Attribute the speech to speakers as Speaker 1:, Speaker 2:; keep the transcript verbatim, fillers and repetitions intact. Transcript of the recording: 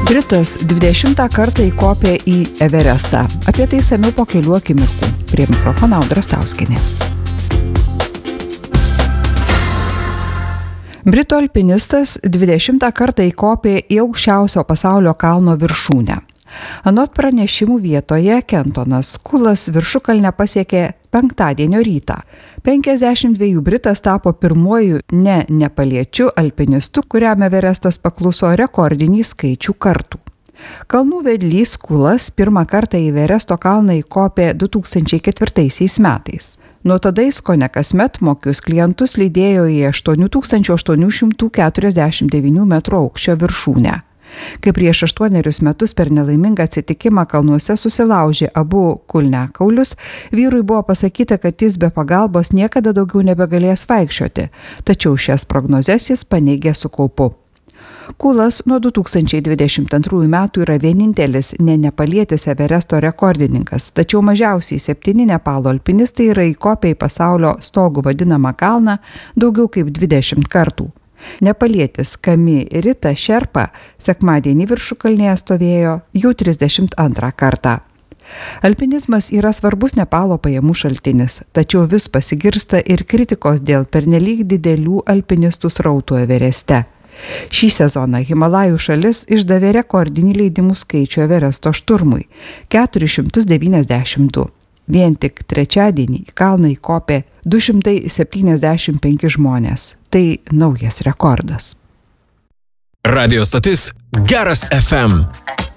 Speaker 1: Britas dvidešimtą kartą įkopė į Everestą. Apie tai išsamiau po kelių akimirkų. Prie mikrofono Audra Stauskienė. Britų alpinistas dvidešimtą kartą įkopė į aukščiausio pasaulio kalno viršūnę. Anot pranešimų vietoje Kentonas Kulas viršukalnę pasiekė penktadienio rytą. penkiasdešimt dviejų Britas tapo pirmuoju ne nepaliečiu alpinistu, kuriam Everestas pakluso rekordinį skaičių kartų. Kalnų vedlys Kulas pirmą kartą į Everesto kalną įkopė du tūkstančiai ketvirtaisiais metais. Nuo tada jis kone kasmet mokius klientus lydėjo į aštuoni tūkstančiai aštuoni šimtai keturiasdešimt devynių metrų aukščio viršūnę. Kai prieš aštuonerius metus per nelaimingą atsitikimą kalnuose susilaužė abu kulniakaulius, vyrui buvo pasakyta, kad jis be pagalbos niekada daugiau nebegalės vaikščioti, tačiau šias prognozes jis paneigė su kaupu. Kulas nuo du tūkstančiai dvidešimt antrųjų metų yra vienintelis ne nepalietis Everesto rekordininkas, tačiau mažiausiai septyni Nepalo alpinistai yra įkopę į pasaulio stogų vadinamą kalną daugiau kaip dvidešimt kartų. Nepalietis Kami Rita Šerpa sekmadienį viršukalnėje stovėjo jau trisdešimt antrą kartą. Alpinizmas yra svarbus Nepalo pajamų šaltinis, tačiau vis pasigirsta ir kritikos dėl pernelyg didelių alpinistų srautų Evereste. Šį sezoną Himalajų šalis išdavė rekordinį leidimų skaičių Everesto šturmui – keturis šimtus devyniasdešimt du. Vien tik trečiadienį į kalną įkopė du šimtai septyniasdešimt penki žmonės. Tai naujas rekordas.
Speaker 2: Radio stotis Geras F M.